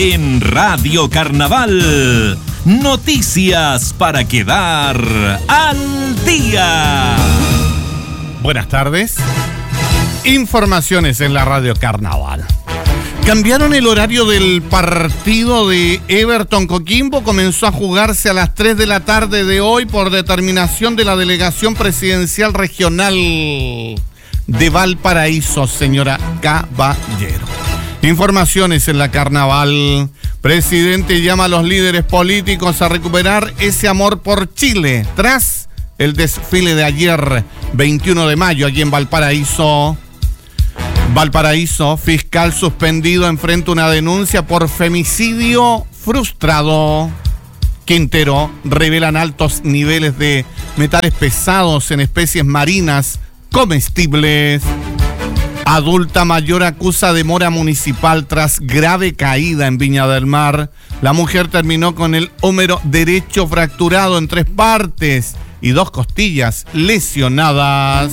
En Radio Carnaval, noticias para quedar al día. Buenas tardes. Informaciones en la Radio Carnaval. Cambiaron el horario del partido de Everton Coquimbo. Comenzó a jugarse a las 3 de la tarde de hoy por determinación de la Delegación Presidencial Regional de Valparaíso, señora Caballero. Informaciones en la Carnaval. Presidente llama a los líderes políticos a recuperar ese amor por Chile tras el desfile de ayer, 21 de mayo, aquí en Valparaíso. Valparaíso, fiscal suspendido enfrenta una denuncia por femicidio frustrado. Quintero, revelan altos niveles de metales pesados en especies marinas comestibles. Adulta mayor acusa demora municipal tras grave caída en Viña del Mar. La mujer terminó con el húmero derecho fracturado en 3 partes y 2 costillas lesionadas.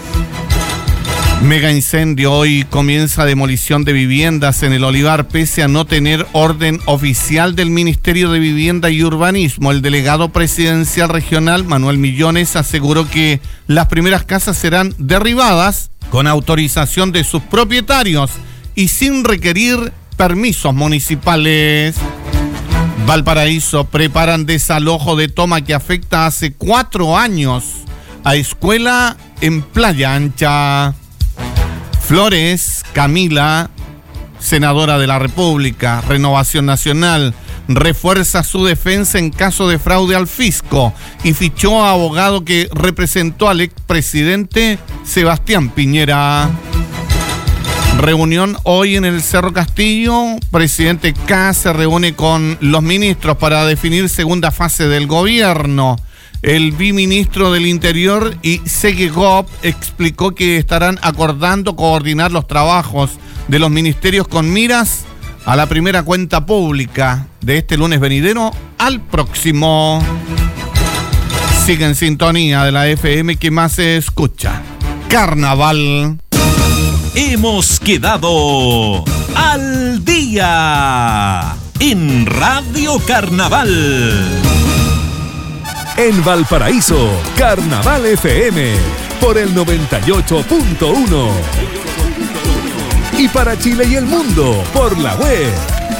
Mega incendio. Hoy comienza demolición de viviendas en el Olivar pese a no tener orden oficial del Ministerio de Vivienda y Urbanismo. El delegado presidencial regional, Manuel Millones, aseguró que las primeras casas serán derribadas con autorización de sus propietarios y sin requerir permisos municipales. Valparaíso, preparan desalojo de toma que afecta hace 4 años a escuela en Playa Ancha. Flores, Camila, senadora de la República, Renovación Nacional, refuerza su defensa en caso de fraude al fisco y fichó a abogado que representó al expresidente Sebastián Piñera. Reunión hoy en el Cerro Castillo. Presidente K se reúne con los ministros para definir segunda fase del gobierno. El viceministro del Interior y Segegop explicó que estarán acordando coordinar los trabajos de los ministerios con miras a la primera cuenta pública de este lunes venidero al próximo. Sigue en sintonía de la FM que más se escucha. Carnaval. Hemos quedado al día en Radio Carnaval. En Valparaíso, Carnaval FM, por el 98.1. Y para Chile y el mundo, por la web,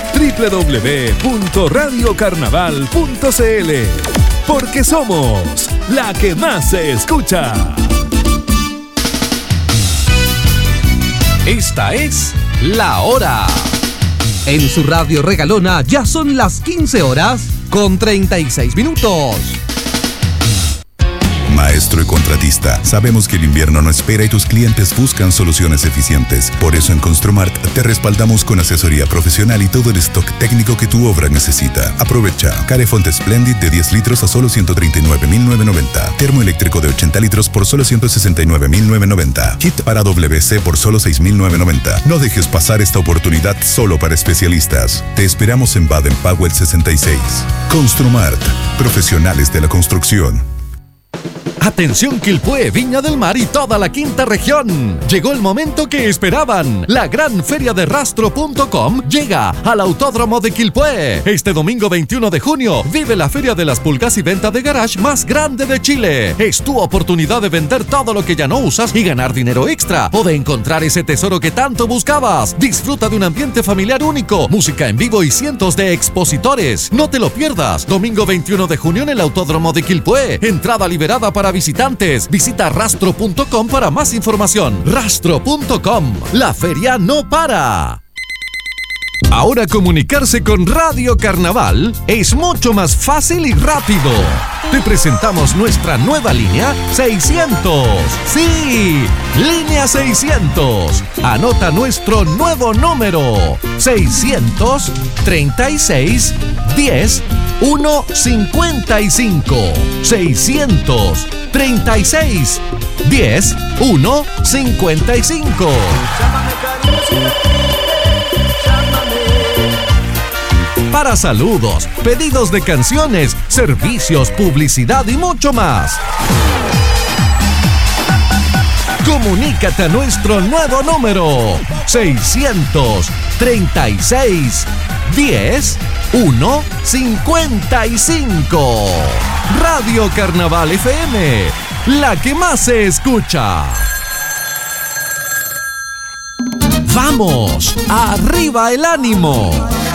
www.radiocarnaval.cl. Porque somos la que más se escucha. Esta es la hora. En su radio regalona ya son las 15 horas con 36 minutos. Maestro y contratista, sabemos que el invierno no espera y tus clientes buscan soluciones eficientes. Por eso en Construmart te respaldamos con asesoría profesional y todo el stock técnico que tu obra necesita. Aprovecha Carefont Splendid de 10 litros a solo 139.990. Termoeléctrico de 80 litros por solo 169.990. Kit para WC por solo 6.990. No dejes pasar esta oportunidad solo para especialistas. Te esperamos en Baden-Powell 66. Construmart, profesionales de la construcción. Atención Quilpué, Viña del Mar y toda la quinta región. Llegó el momento que esperaban. La gran feria de Rastro.com llega al Autódromo de Quilpué. Este domingo 21 de junio vive la feria de las pulgas y venta de garage más grande de Chile. Es tu oportunidad de vender todo lo que ya no usas y ganar dinero extra o de encontrar ese tesoro que tanto buscabas. Disfruta de un ambiente familiar único, música en vivo y cientos de expositores. No te lo pierdas. Domingo 21 de junio en el Autódromo de Quilpué. Entrada liberada para visitantes. Visita rastro.com para más información. Rastro.com. La feria no para. Ahora comunicarse con Radio Carnaval es mucho más fácil y rápido. Te presentamos nuestra nueva línea 600. Sí, línea 600. Anota nuestro nuevo número 636 10 155. 636 10 155. Para saludos, pedidos de canciones, servicios, publicidad y mucho más. Comunícate a nuestro nuevo número 636 10 1 55. Radio Carnaval FM, la que más se escucha. ¡Vamos! ¡Arriba el ánimo!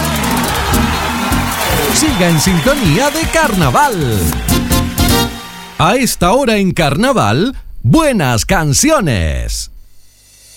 Siga en sintonía de Carnaval. A esta hora en Carnaval, buenas canciones.